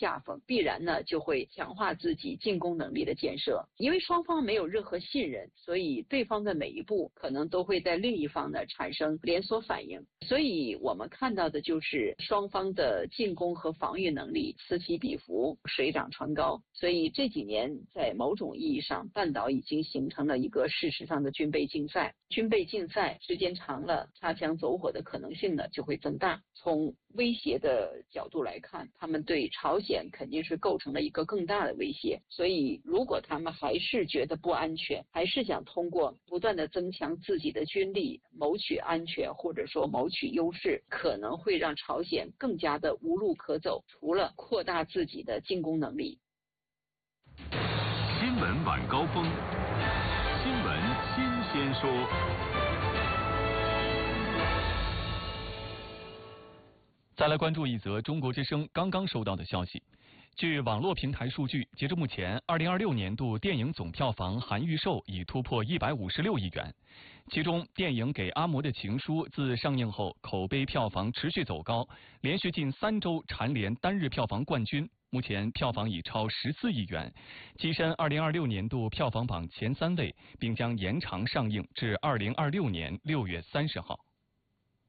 下风，必然呢就会强化自己进攻能力的建设。因为双方没有任何信任，所以对方的每一步可能都会在另一方呢产生连锁反应。所以我们看到的就是双方的进攻和防御能力此起彼伏，水涨船高。所以这几年在某种意义上，半岛已经形成了一个事实上的军备竞赛。军备竞赛时间长了，擦枪走火的可能性呢就会增大。从威胁的角度来看，他们对朝鲜肯定是构成了一个更大的威胁。所以如果他们还是觉得不安全，还是想通过不断的增强自己的军力谋取安全，或者说谋取优势，可能会让朝鲜更加的无路可走，除了扩大自己的进攻能力。 新闻晚高峰，新闻新鲜说。 再来关注一则中国之声刚刚收到的消息。据网络平台数据，截至目前，2026年度电影总票房含预售已突破156亿元。其中，电影《给阿嬷的情书》自上映后，口碑票房持续走高，连续近3周蝉联单日票房冠军。目前票房已超14亿元，跻身2026年度票房榜前3位，并将延长上映至2026年6月30号。